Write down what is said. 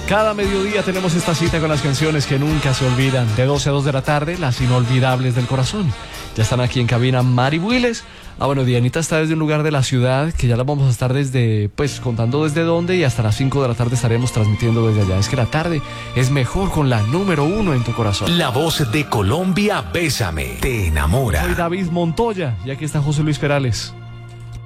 Cada mediodía tenemos esta cita con las canciones que nunca se olvidan. De 12 a 2 de la tarde, las inolvidables del corazón. Ya están aquí en cabina Mari Builes. Bueno, Dianita está desde un lugar de la ciudad que ya la vamos a estar contando desde dónde, y hasta las 5 de la tarde estaremos transmitiendo desde allá. Es que la tarde es mejor con la número 1 en tu corazón. La voz de Colombia, Bésame, te enamora. Soy David Montoya y aquí está José Luis Perales.